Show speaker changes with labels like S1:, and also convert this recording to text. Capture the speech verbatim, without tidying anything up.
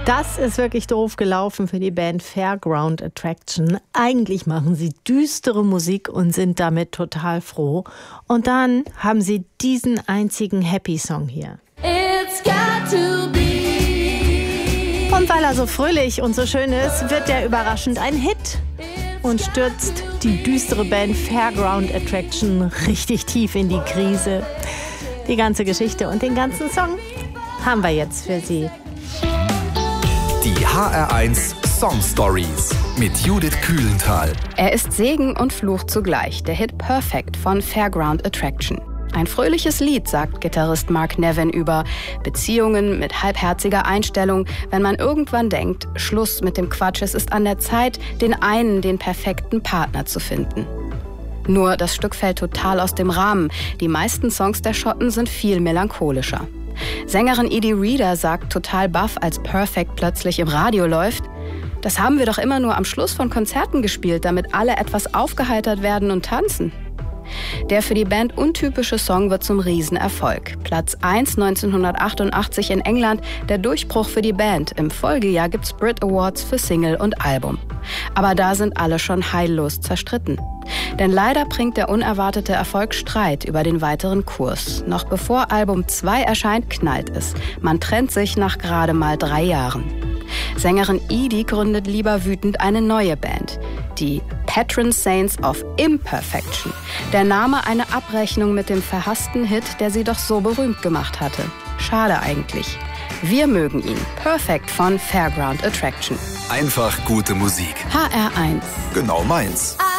S1: Das ist wirklich doof gelaufen für die Band Fairground Attraction. Eigentlich machen sie düstere Musik und sind damit total froh. Und dann haben sie diesen einzigen Happy-Song hier.
S2: It's got to be.
S1: Und weil er so fröhlich und so schön ist, wird er überraschend ein Hit und stürzt die düstere Band Fairground Attraction richtig tief in die Krise. Die ganze Geschichte und den ganzen Song haben wir jetzt für Sie.
S3: Die H R eins Song Stories mit Judith Kühlenthal.
S4: Er ist Segen und Fluch zugleich, der Hit Perfect von Fairground Attraction. Ein fröhliches Lied, sagt Gitarrist Mark Nevin über Beziehungen mit halbherziger Einstellung, wenn man irgendwann denkt, Schluss mit dem Quatsch, es ist an der Zeit, den einen, den perfekten Partner zu finden. Nur das Stück fällt total aus dem Rahmen. Die meisten Songs der Schotten sind viel melancholischer. Sängerin Edie Reader sagt total baff, als Perfect plötzlich im Radio läuft: Das haben wir doch immer nur am Schluss von Konzerten gespielt, damit alle etwas aufgeheitert werden und tanzen. Der für die Band untypische Song wird zum Riesenerfolg. Platz eins neunzehnhundertachtundachtzig in England, der Durchbruch für die Band. Im Folgejahr gibt's Brit Awards für Single und Album. Aber da sind alle schon heillos zerstritten. Denn leider bringt der unerwartete Erfolg Streit über den weiteren Kurs. Noch bevor Album zwei erscheint, knallt es. Man trennt sich nach gerade mal drei Jahren. Sängerin Edie gründet lieber wütend eine neue Band, die Patron Saints of Imperfection. Der Name eine Abrechnung mit dem verhassten Hit, der sie doch so berühmt gemacht hatte. Schade eigentlich. Wir mögen ihn. Perfect von Fairground Attraction.
S3: Einfach gute Musik.
S4: H R eins.
S3: Genau meins.